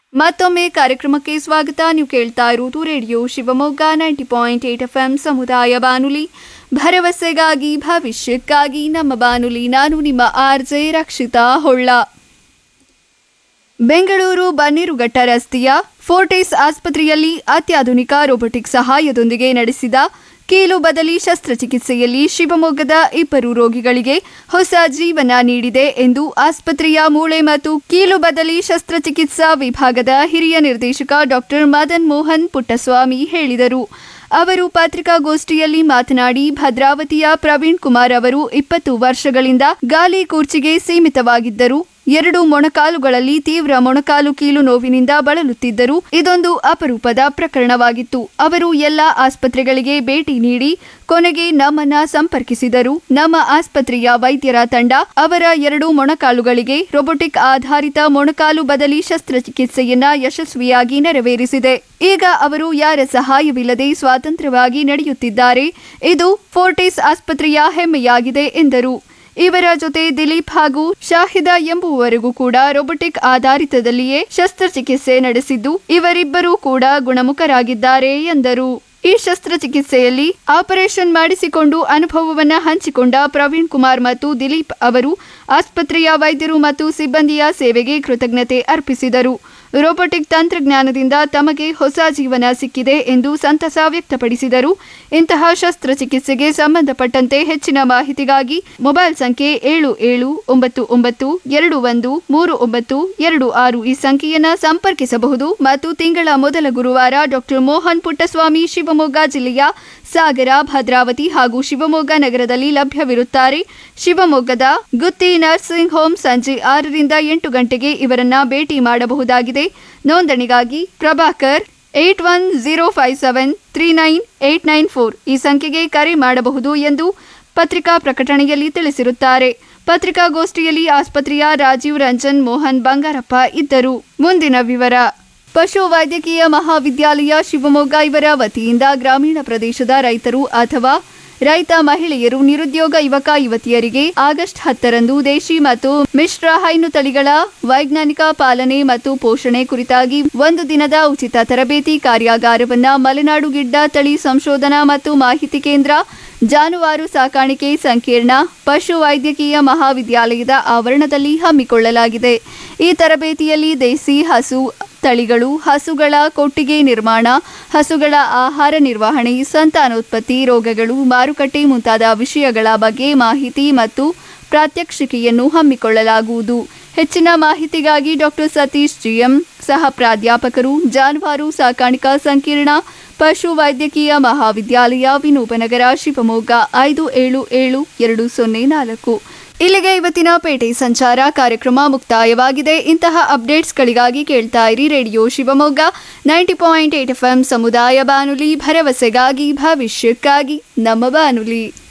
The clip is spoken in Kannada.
ಮತ್ತೊಮ್ಮೆ ಕಾರ್ಯಕ್ರಮಕ್ಕೆ ಸ್ವಾಗತ. ನೀವು ಕೇಳ್ತಾ ಇರುವುದು ರೇಡಿಯೋ ಶಿವಮೊಗ್ಗ 90.8 FM ಸಮುದಾಯ ಬಾನುಲಿ, ಭರವಸೆಗಾಗಿ ಭವಿಷ್ಯಕ್ಕಾಗಿ ನಮ್ಮ ಬಾನುಲಿ. ನಾನು ನಿಮ್ಮ RJ ರಕ್ಷಿತಾ ಹೊಳ್ಳ. ಬೆಂಗಳೂರು ಬನ್ನೇರುಘಟ್ಟ ರಸ್ತೆಯ ಫೋರ್ಟಿಸ್ ಆಸ್ಪತ್ರೆಯಲ್ಲಿ ಅತ್ಯಾಧುನಿಕ ರೋಬೋಟಿಕ್ ಸಹಾಯದೊಂದಿಗೆ ನಡೆಸಿದ ಕೀಲು ಬದಲಿ ಶಸ್ತ್ರಚಿಕಿತ್ಸೆಯಲ್ಲಿ ಶಿವಮೊಗ್ಗದ 2 ರೋಗಿಗಳಿಗೆ ಹೊಸ ಜೀವನ ನೀಡಿದೆ ಎಂದು ಆಸ್ಪತ್ರೆಯ ಮೂಳೆ ಮತ್ತು ಕೀಲು ಬದಲಿ ಶಸ್ತ್ರಚಿಕಿತ್ಸಾ ವಿಭಾಗದ ಹಿರಿಯ ನಿರ್ದೇಶಕ ಡಾಕ್ಟರ್ ಮದನ್ ಮೋಹನ್ ಪುಟ್ಟಸ್ವಾಮಿ ಹೇಳಿದರು. ಅವರು ಪತ್ರಿಕಾಗೋಷ್ಠಿಯಲ್ಲಿ ಮಾತನಾಡಿ, ಭದ್ರಾವತಿಯ ಪ್ರವೀಣ್ ಕುಮಾರ್ ಅವರು 20 ವರ್ಷಗಳಿಂದ ಗಾಲಿ ಕೂರ್ಚಿಗೆ ಸೀಮಿತವಾಗಿದ್ದರು. 2 ಮೊಣಕಾಲುಗಳಲ್ಲಿ ತೀವ್ರ ಮೊಣಕಾಲು ಕೀಲು ನೋವಿನಿಂದ ಬಳಲುತ್ತಿದ್ದರು. ಇದೊಂದು ಅಪರೂಪದ ಪ್ರಕರಣವಾಗಿತ್ತು. ಅವರು ಎಲ್ಲ ಆಸ್ಪತ್ರೆಗಳಿಗೆ ಭೇಟಿ ನೀಡಿ ಕೊನೆಗೆ ನಮ್ಮನ್ನ ಸಂಪರ್ಕಿಸಿದರು. ನಮ್ಮ ಆಸ್ಪತ್ರೆಯ ವೈದ್ಯರ ತಂಡ ಅವರ 2 ಮೊಣಕಾಲುಗಳಿಗೆ ರೋಬೋಟಿಕ್ ಆಧಾರಿತ ಮೊಣಕಾಲು ಬದಲಿ ಶಸ್ತ್ರಚಿಕಿತ್ಸೆಯನ್ನ ಯಶಸ್ವಿಯಾಗಿ ನೆರವೇರಿಸಿದೆ. ಈಗ ಅವರು ಯಾರ ಸಹಾಯವಿಲ್ಲದೆ ಸ್ವತಂತ್ರವಾಗಿ ನಡೆಯುತ್ತಿದ್ದಾರೆ. ಇದು ಫೋರ್ಟಿಸ್ ಆಸ್ಪತ್ರೆಯ ಹೆಮ್ಮೆಯಾಗಿದೆ ಎಂದರು. ಇವರ ಜೊತೆ ದಿಲೀಪ್ ಹಾಗೂ ಶಾಹಿದಾ ಎಂಬುವವರಿಗೂ ಕೂಡ ರೋಬೋಟಿಕ್ ಆಧಾರಿತದಲ್ಲಿಯೇ ಶಸ್ತ್ರಚಿಕಿತ್ಸೆ ನಡೆಸಿದ್ದು, ಇವರಿಬ್ಬರೂ ಕೂಡ ಗುಣಮುಖರಾಗಿದ್ದಾರೆ ಎಂದರು. ಈ ಶಸ್ತ್ರಚಿಕಿತ್ಸೆಯಲ್ಲಿ ಆಪರೇಷನ್ ಮಾಡಿಸಿಕೊಂಡು ಅನುಭವವನ್ನ ಹಂಚಿಕೊಂಡ ಪ್ರವೀಣ್ ಕುಮಾರ್ ಮತ್ತು ದಿಲೀಪ್ ಅವರು ಆಸ್ಪತ್ರೆಯ ವೈದ್ಯರು ಮತ್ತು ಸಿಬ್ಬಂದಿಯ ಸೇವೆಗೆ ಕೃತಜ್ಞತೆ ಅರ್ಪಿಸಿದರು. ರೋಬೋಟಿಕ್ ತಂತ್ರಜ್ಞಾನದಿಂದ ತಮಗೆ ಹೊಸ ಜೀವನ ಸಿಕ್ಕಿದೆ ಎಂದು ಸಂತಸ ವ್ಯಕ್ತಪಡಿಸಿದರು. ಇಂತಹ ಶಸ್ತ್ರಚಿಕಿತ್ಸೆಗೆ ಸಂಬಂಧಪಟ್ಟಂತೆ ಹೆಚ್ಚಿನ ಮಾಹಿತಿಗಾಗಿ ಮೊಬೈಲ್ ಸಂಖ್ಯೆ 7799213926 ಈ ಸಂಖ್ಯೆಯನ್ನು ಸಂಪರ್ಕಿಸಬಹುದು ಮತ್ತು ತಿಂಗಳ ಮೊದಲ ಗುರುವಾರ ಡಾಕ್ಟರ್ ಮೋಹನ್ ಪುಟ್ಟಸ್ವಾಮಿ ಶಿವಮೊಗ್ಗ ಜಿಲ್ಲೆಯ ಸಾಗರ, ಭದ್ರಾವತಿ ಹಾಗೂ ಶಿವಮೊಗ್ಗ ನಗರದಲ್ಲಿ ಲಭ್ಯವಿರುತ್ತಾರೆ. ಶಿವಮೊಗ್ಗದ ಗುತ್ತಿ ನರ್ಸಿಂಗ್ ಹೋಮ್ ಸಂಜೆ 6 ರಿಂದ 8 ಗಂಟೆಗೆ ಇವರನ್ನ ಭೇಟಿ ಮಾಡಬಹುದಾಗಿದೆ. ನೋಂದಣಿಗಾಗಿ ಪ್ರಭಾಕರ್ 8105739894 ಈ ಸಂಖ್ಯೆಗೆ ಕರೆ ಮಾಡಬಹುದು ಎಂದು ಪತ್ರಿಕಾ ಪ್ರಕಟಣೆಯಲ್ಲಿ ತಿಳಿಸಿರುತ್ತಾರೆ. ಪತ್ರಿಕಾಗೋಷ್ಠಿಯಲ್ಲಿ ಆಸ್ಪತ್ರೆಯ ರಾಜೀವ್ ರಂಜನ್, ಮೋಹನ್ ಬಂಗಾರಪ್ಪ ಇದ್ದರು. ಮುಂದಿನ ವಿವರ. ಪಶು ವೈದ್ಯಕೀಯ ಮಹಾವಿದ್ಯಾಲಯ ಶಿವಮೊಗ್ಗ ಇವರ ವತಿಯಿಂದ ಗ್ರಾಮೀಣ ಪ್ರದೇಶದ ರೈತರು ಅಥವಾ ರೈತ ಮಹಿಳೆಯರು, ನಿರುದ್ಯೋಗ ಯುವಕ ಯುವತಿಯರಿಗೆ ಆಗಸ್ಟ್ 10ರಂದು ದೇಶಿ ಮತ್ತು ಮಿಶ್ರ ಹೈನು ತಳಿಗಳ ವೈಜ್ಞಾನಿಕ ಪಾಲನೆ ಮತ್ತು ಪೋಷಣೆ ಕುರಿತಾಗಿ 1 ದಿನದ ಉಚಿತ ತರಬೇತಿ ಕಾರ್ಯಾಗಾರವನ್ನು ಮಲೆನಾಡು ಗಿಡ್ಡ ತಳಿ ಸಂಶೋಧನಾ ಮತ್ತು ಮಾಹಿತಿ ಕೇಂದ್ರ, ಜಾನುವಾರು ಸಾಕಾಣಿಕೆ ಸಂಕೀರ್ಣ, ಪಶು ವೈದ್ಯಕೀಯ ಮಹಾವಿದ್ಯಾಲಯದ ಆವರಣದಲ್ಲಿ ಹಮ್ಮಿಕೊಳ್ಳಲಾಗಿದೆ. ಈ ತರಬೇತಿಯಲ್ಲಿ ದೇಸಿ ಹಸು ತಳಿಗಳು, ಹಸುಗಳ ಕೊಟ್ಟಿಗೆ ನಿರ್ಮಾಣ, ಹಸುಗಳ ಆಹಾರ ನಿರ್ವಹಣೆ, ಸಂತಾನೋತ್ಪತ್ತಿ, ರೋಗಗಳು, ಮಾರುಕಟ್ಟೆ ಮುಂತಾದ ವಿಷಯಗಳ ಬಗ್ಗೆ ಮಾಹಿತಿ ಮತ್ತು ಪ್ರಾತ್ಯಕ್ಷಿಕೆಯನ್ನು ಹಮ್ಮಿಕೊಳ್ಳಲಾಗುವುದು. ಹೆಚ್ಚಿನ ಮಾಹಿತಿಗಾಗಿ ಡಾಕ್ಟರ್ ಸತೀಶ್ ಜಿಎಂ, ಸಹ ಪ್ರಾಧ್ಯಾಪಕರು, ಜಾನುವಾರು ಸಾಕಾಣಿಕಾ ಸಂಕೀರ್ಣ, ಪಶು ವೈದ್ಯಕೀಯ ಮಹಾವಿದ್ಯಾಲಯ, ವಿನೋಬನಗರ, ಶಿವಮೊಗ್ಗ 577204. ಇಲ್ಲಿಗೆ ಇವತ್ತಿನ ಪೇಟೆ ಸಂಚಾರ ಕಾರ್ಯಕ್ರಮ ಮುಕ್ತಾಯವಾಗಿದೆ. ಇಂತಹ ಅಪ್ಡೇಟ್ಸ್ಗಳಿಗಾಗಿ ಕೇಳ್ತಾ ಇರಿ ರೇಡಿಯೋ ಶಿವಮೊಗ್ಗ 90.8 FM ಸಮುದಾಯ ಬಾನುಲಿ, ಭರವಸೆಗಾಗಿ ಭವಿಷ್ಯಕ್ಕಾಗಿ ನಮ್ಮ ಬಾನುಲಿ.